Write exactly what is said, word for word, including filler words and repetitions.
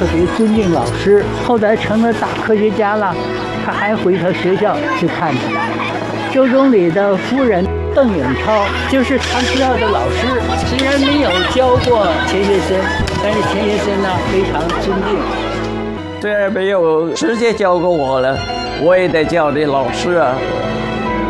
特别尊敬老师，后来成了大科学家了，他还回他学校去看他。周总理的夫人邓颖超就是他学校的老师，虽然没有教过钱学森，但是钱学森呢非常尊敬。 虽然没有直接教过我了，我也得叫你老师啊。